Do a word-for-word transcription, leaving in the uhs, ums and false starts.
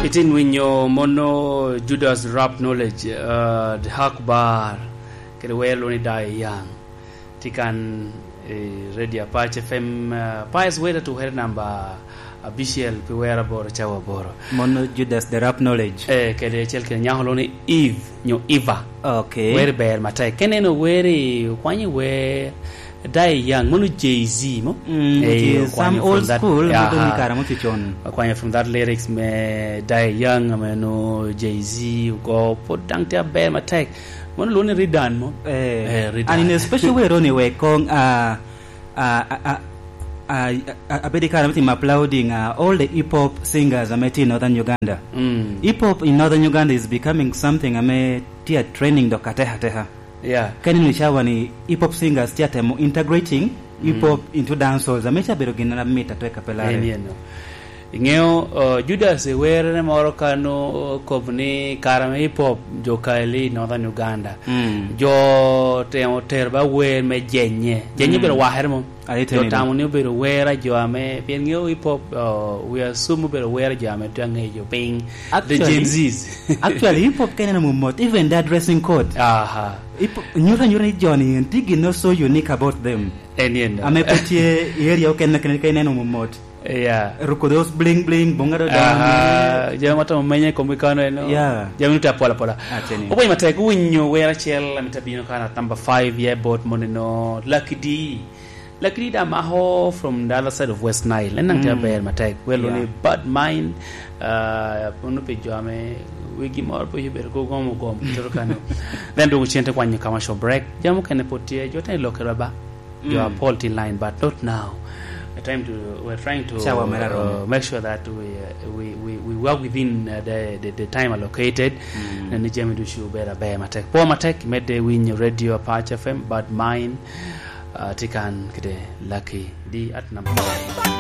Itin winyo mono Judas rap knowledge uh, the Hakbar kede welo ni dai yang tikan eh, radio Apache F M uh, pais weda to her number official pe wera boro chawa boro mono Judas the rap knowledge eh kede chel ke nyaholo ni Eve nyo Eva okay were ber matai keneno were kwani we dai yang mono Jay-Z mo mm, eh some old school mono ni kara mo tichon kwani from that lyrics me dai yang me no Jay-Z go put down there ber matai mono loni ridan mo eh, eh and in a special way roni we kong uh uh uh Uh, uh, Abedika I'm applauding uh, all the hip hop singers I'm in northern Uganda. Mm. Hip hop in northern Uganda is becoming something I'm a tia training do kateha teha. Yeah. Kani nishawa ni hip hop singers tia temo integrating mm. hip hop into dancehall. Amecha berogina na mita to kapelare. Yeah, no. Ingeo uh, Judas were moro kanu kovni karame hip hop jo kaili northern Uganda. Mm. Jo temo terba we me jenye. Jenye mm. bero waher mo. Jo tamu ni bero wera jo ame pengeo hip hop uh, we assume bero wera jo ame tuange jo ping the Gen Zs. Actually hip hop kena mumot even that dressing code. Aha. Hip nyura nyura ni Johnny and tigi no so unique about them. Eniendo. Ame petie area okena kena kena no mumot. Yeah. Rukodos bling bling bongaro down. Ah, jama mata mmenye komikano eno. Yeah. Jama nuta pola pola. Ateni. Opo imata ku winyo wera chel mitabino kana number five year bot moneno Lucky D. Lucky D da maho from the other side of West Nile. Enang ta ber matai well only bad mind uh pono pe jame wigi mor po hiber go gomo gom torokano. Then do chente kwanye commercial break. Jama kane potie jota lokera ba. You are faulty line but not now. Time to we're trying to uh, make sure that we, uh, we we we work within uh, the, the the time allocated and the Jimmy do show better bear matek poor matek made the win radio Apache F M but mine uh, tikan kede Lucky D at number